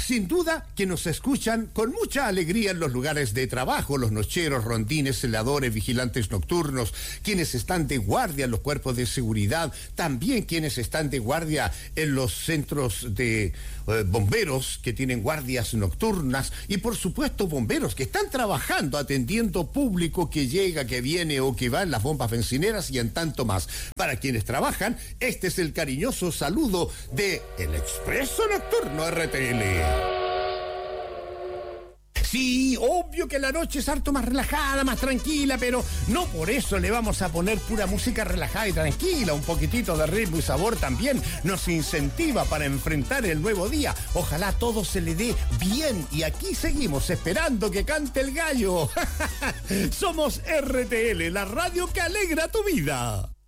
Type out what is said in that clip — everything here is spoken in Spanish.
Sin duda que nos escuchan con mucha alegría en los lugares de trabajo, los nocheros, rondines, celadores, vigilantes nocturnos, quienes están de guardia en los cuerpos de seguridad, también quienes están de guardia en los centros de bomberos que tienen guardias nocturnas y por supuesto bomberos que están trabajando atendiendo público que llega, que viene o que va en las bombas bencineras y en tanto más. Para quienes trabajan, este es el cariñoso saludo de El Expreso Nocturno RTL. Sí, obvio que la noche es harto más relajada, más tranquila, pero no por eso le vamos a poner pura música relajada y tranquila. Un poquitito de ritmo y sabor también nos incentiva para enfrentar el nuevo día. Ojalá todo se le dé bien y aquí seguimos esperando que cante el gallo. Somos RTL, la radio que alegra tu vida.